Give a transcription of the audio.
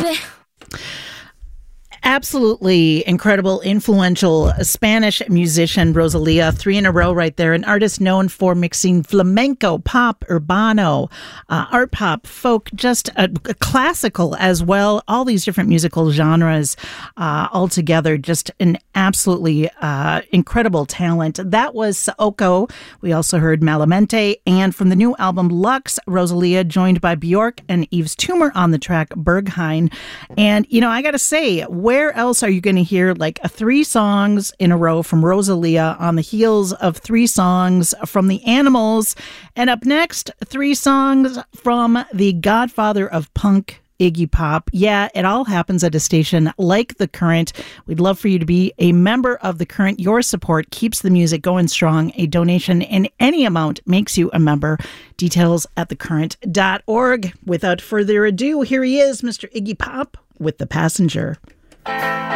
Absolutely incredible, influential Spanish musician, Rosalia, 3 in a row right there. An artist known for mixing flamenco, pop, urbano, art pop, folk, just classical as well. All these different musical genres all together. Just an absolutely incredible talent. That was Saoko. We also heard Malamente. And from the new album Lux, Rosalia, joined by Bjork and Yves Tumor on the track Berghain. And, you know, I got to say, where else are you going to hear like 3 songs in a row from Rosalia on the heels of 3 songs from the Animals? And up next, 3 songs from the godfather of punk, Iggy Pop. Yeah, it all happens at a station like The Current. We'd love for you to be a member of The Current. Your support keeps the music going strong. A donation in any amount makes you a member. Details at thecurrent.org. Without further ado, here he is, Mr. Iggy Pop with The Passenger.